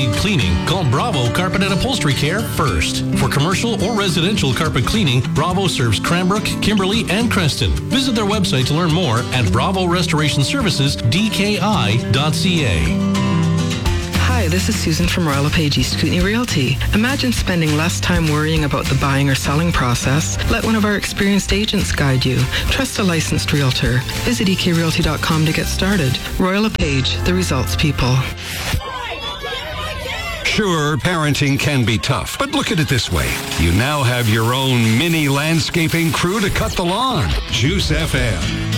Cleaning, call Bravo Carpet and Upholstery Care first. For commercial or residential carpet cleaning, Bravo serves Cranbrook, Kimberley, and Creston. Visit their website to learn more at Bravo Restoration Services, DKI.ca. Hi, this is Susan from Royal LePage East Kootenay Realty. Imagine spending less time worrying about the buying or selling process. Let one of our experienced agents guide you. Trust a licensed realtor. Visit ekrealty.com to get started. Royal LePage, the results people. Sure, parenting can be tough, but look at it this way. You now have your own mini landscaping crew to cut the lawn. Juice FM.